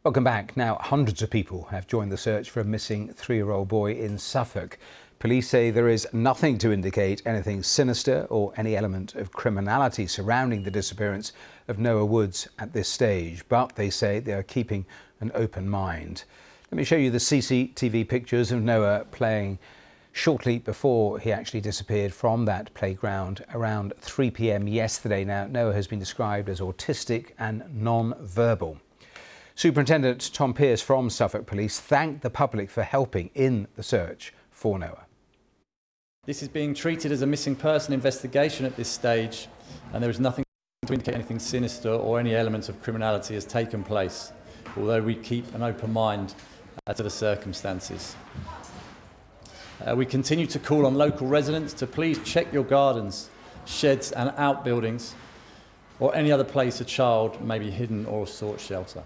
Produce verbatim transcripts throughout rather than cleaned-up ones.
Welcome back. Now, hundreds of people have joined the search for a missing three-year-old boy in Suffolk. Police say there is nothing to indicate anything sinister or any element of criminality surrounding the disappearance of Noah Woods at this stage, but they say they are keeping an open mind. Let me show you the C C T V pictures of Noah playing shortly before he actually disappeared from that playground around three p m yesterday. Now, Noah has been described as autistic and non-verbal. Superintendent Tom Pearce from Suffolk Police thanked the public for helping in the search for Noah. This is being treated as a missing person investigation at this stage, and there is nothing to indicate anything sinister or any element of criminality has taken place, although we keep an open mind to the circumstances. Uh, we continue to call on local residents to please check your gardens, sheds and outbuildings, or any other place a child may be hidden or sought shelter.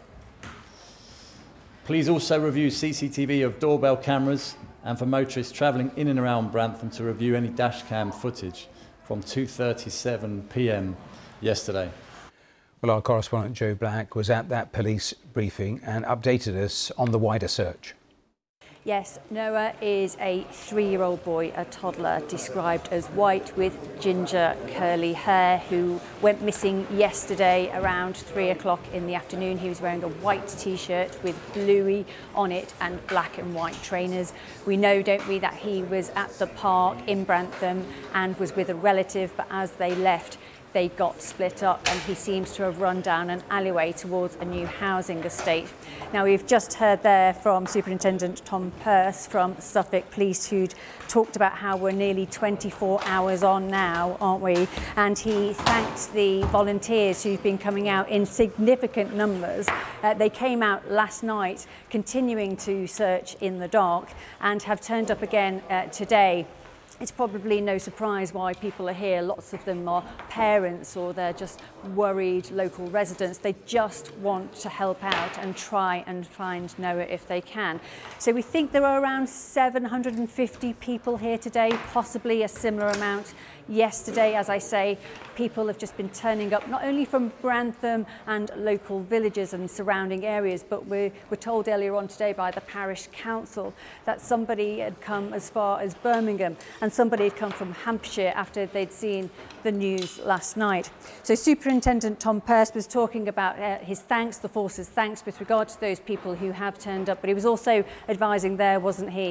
Please also review C C T V of doorbell cameras, and for motorists travelling in and around Brantham to review any dashcam footage from two thirty-seven p m yesterday. Well, our correspondent Joe Black was at that police briefing and updated us on the wider search. Yes, Noah is a three-year-old boy, a toddler, described as white with ginger curly hair, who went missing yesterday around three o'clock in the afternoon. He was wearing a white t-shirt with bluey on it and black and white trainers. We know, don't we, that he was at the park in Brantham and was with a relative, but as they left, they got split up and he seems to have run down an alleyway towards a new housing estate. Now, we've just heard there from Superintendent Tom Pearce from Suffolk Police, who'd talked about how we're nearly twenty-four hours on now, aren't we? And he thanked the volunteers who've been coming out in significant numbers. Uh, they came out last night continuing to search in the dark and have turned up again uh, today. It's probably no surprise why people are here. Lots of them are parents or they're just worried local residents. They just want to help out and try and find Noah if they can. So we think there are around seven hundred and fifty people here today, possibly a similar amount yesterday. As I say, people have just been turning up, not only from Brantham and local villages and surrounding areas, but we were told earlier on today by the parish council that somebody had come as far as Birmingham and somebody had come from Hampshire after they'd seen the news last night. So Superintendent Tom Pearce was talking about uh, his thanks, the force's thanks with regard to those people who have turned up, but he was also advising there, wasn't he,